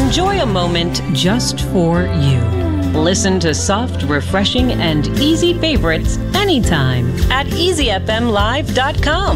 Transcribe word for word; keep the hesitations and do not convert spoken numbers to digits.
Enjoy a moment just for you. Listen to soft, refreshing, and easy favorites anytime at easy f m live dot com.